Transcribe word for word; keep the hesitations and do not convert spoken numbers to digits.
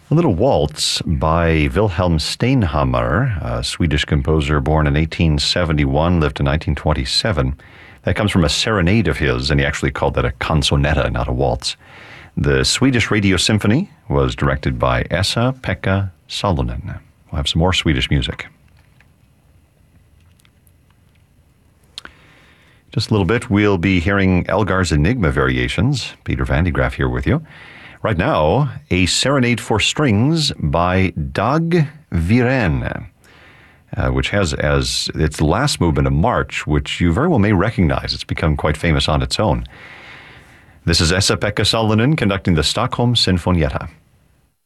A little waltz by Wilhelm Steinhammer, a Swedish composer born in eighteen seventy-one, lived in nineteen twenty-seven. That comes from a serenade of his, and he actually called that a canzonetta, not a waltz. The Swedish Radio Symphony was directed by Esa-Pekka Salonen. We'll have some more Swedish music. Just a little bit, we'll be hearing Elgar's Enigma variations. Peter Van de Graaff here with you. Right now, a Serenade for Strings by Dag Viren, uh, which has as its last movement a march, which you very well may recognize. It's become quite famous on its own. This is Esa-Pekka Salonen conducting the Stockholm Sinfonietta.